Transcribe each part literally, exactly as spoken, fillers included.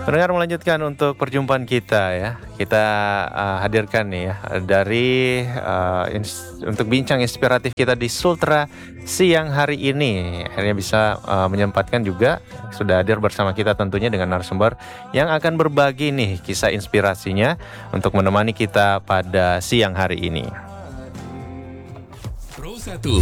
Pendengar, melanjutkan untuk perjumpaan kita ya. Kita uh, hadirkan nih ya dari uh, ins- untuk bincang inspiratif kita di Sultra siang hari ini. Akhirnya bisa uh, menyempatkan juga sudah hadir bersama kita tentunya dengan narasumber yang akan berbagi nih kisah inspirasinya untuk menemani kita pada siang hari ini. Pro satu.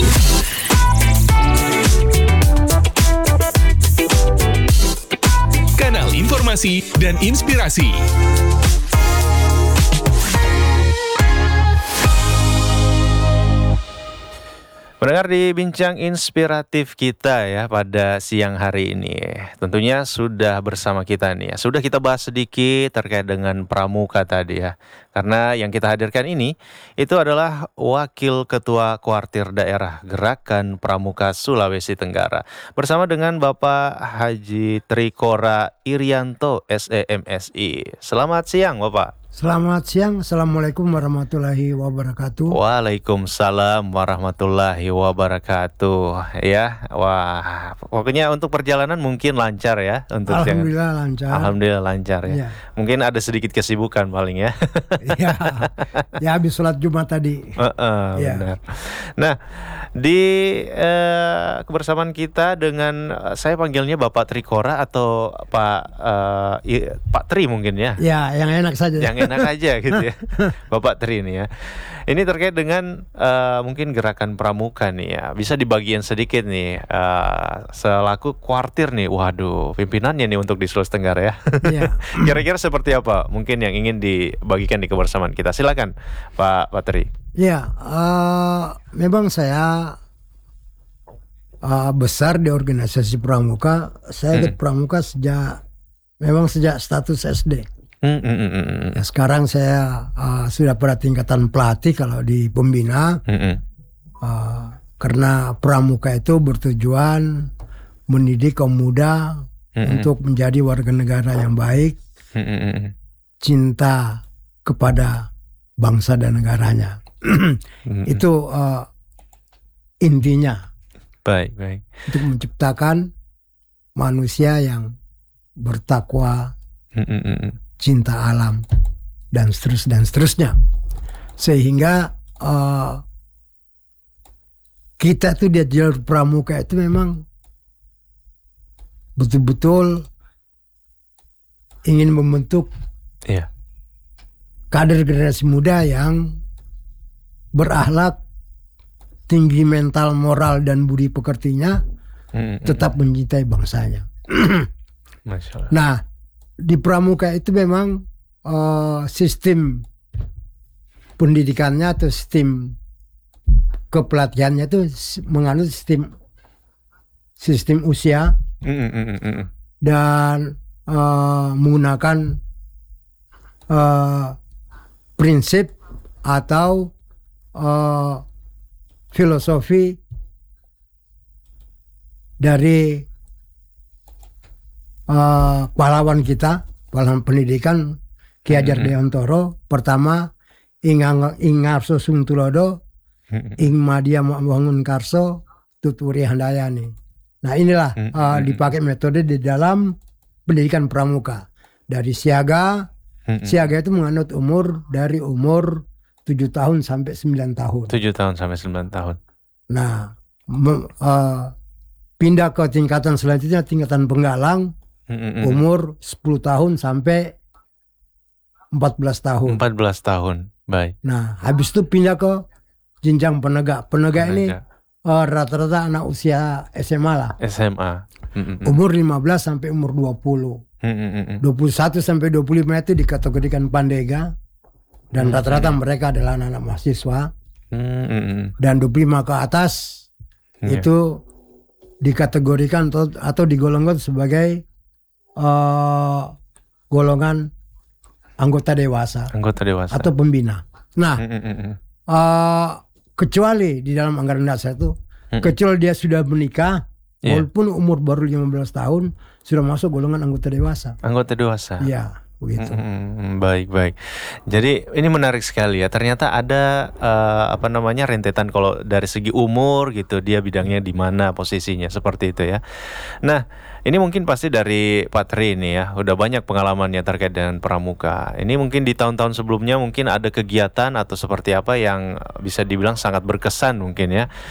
Kanal informasi dan inspirasi. Pendengar, di bincang inspiratif kita ya pada siang hari ini, tentunya sudah bersama kita nih ya. Sudah kita bahas sedikit terkait dengan pramuka tadi ya. Karena yang kita hadirkan ini itu adalah Wakil Ketua Kuartir Daerah Gerakan Pramuka Sulawesi Tenggara bersama dengan Bapak Haji Trikora Irianto S E M Si. Selamat siang Bapak. Selamat siang, Assalamualaikum warahmatullahi wabarakatuh. Waalaikumsalam warahmatullahi wabarakatuh. Ya, wah, pokoknya untuk perjalanan mungkin lancar ya. Untuk Alhamdulillah yang... lancar. Alhamdulillah lancar ya. Ya. Mungkin ada sedikit kesibukan paling ya. Ya, ya habis sholat Jumat tadi. Uh-uh, Ya. Benar. Nah, di eh, kebersamaan kita dengan saya panggilnya Bapak Trikora atau Pak eh, I- Pak Tri mungkin ya. Ya, yang enak saja. Yang enak aja gitu ya, Bapak Tri ini ya. Ini terkait dengan uh, mungkin gerakan pramuka nih ya. Bisa dibagian sedikit nih uh, selaku kuartir nih. Waduh, pimpinannya nih untuk di Sulawesi Tenggara ya. Ya. Kira-kira seperti apa mungkin yang ingin dibagikan di kebersamaan kita? Silakan Pak Pak Tri. Ya, uh, memang saya uh, besar di organisasi pramuka. Saya ikut Hmm. pramuka sejak memang sejak status S D. Hmm, hmm, hmm, hmm. Ya, sekarang saya uh, sudah pada tingkatan pelatih kalau di pembina. Hmm, hmm. Uh, karena pramuka itu bertujuan mendidik kaum muda Mm-mm. untuk menjadi warga negara yang baik, Hmm, hmm, hmm. cinta kepada bangsa dan negaranya. Hmm, Itu uh, intinya, Baik, baik. untuk menciptakan manusia yang bertakwa, Hmm, hmm, hmm. cinta alam, dan seterusnya dan seterusnya. Sehingga uh, kita tuh di jalur pramuka itu memang betul-betul ingin membentuk Iya. kader generasi muda yang berakhlak, tinggi mental, moral, dan budi pekertinya, Hmm, hmm, tetap mencintai bangsanya. Masya Allah. Nah, di pramuka itu memang uh, sistem pendidikannya atau sistem kepelatihannya itu s- menganut sistem sistem usia Hmm, hmm, hmm, hmm. dan uh, menggunakan uh, prinsip atau uh, filosofi dari uh, pahlawan kita, pahlawan pendidikan Ki Hajar Mm-mm. Dewantara. Pertama, Ingang Ingarso Sungtulodo, Hmm, Ing Madia Bangun Karso, Tuturi Handayani. Nah, inilah Mm-mm. uh, dipakai metode di dalam pendidikan pramuka. Dari siaga, hmm, hmm. siaga itu menganut umur dari umur tujuh tahun sampai sembilan tahun. tujuh tahun sampai sembilan tahun. Nah, me- uh, pindah ke tingkatan selanjutnya, tingkatan penggalang, Hmm, hmm, hmm. umur sepuluh tahun sampai empat belas tahun. empat belas tahun. Baik. Nah, habis itu pindah ke jenjang penegak. Penegak ini Penegak. uh, rata-rata anak usia S M A lah. S M A. Hmm, hmm, hmm. Umur lima belas sampai umur dua puluh. Hmm, hmm, hmm, hmm. dua puluh satu sampai dua puluh lima itu dikategorikan pandega. Dan Hmm. rata-rata mereka adalah anak-anak mahasiswa. Hmm, hmm, hmm. Dan dua puluh lima ke atas Iya. itu dikategorikan atau, atau digolongkan sebagai uh, golongan anggota dewasa Anggota dewasa. atau pembina. Nah, Hmm, hmm, hmm, hmm. uh, kecuali di dalam anggaran dasar itu, Hmm. kecuali dia sudah menikah, Iya. walaupun umur baru lima belas tahun, sudah masuk golongan anggota dewasa. Anggota dewasa. Iya. begitu. Mm, baik baik. Jadi ini menarik sekali ya. Ternyata ada eh, apa namanya rentetan kalau dari segi umur gitu dia bidangnya di mana posisinya seperti itu ya. Nah, ini mungkin pasti dari Pak Tri ini ya, udah banyak pengalamannya terkait dengan pramuka. Ini mungkin di tahun-tahun sebelumnya mungkin ada kegiatan atau seperti apa yang bisa dibilang sangat berkesan mungkin ya,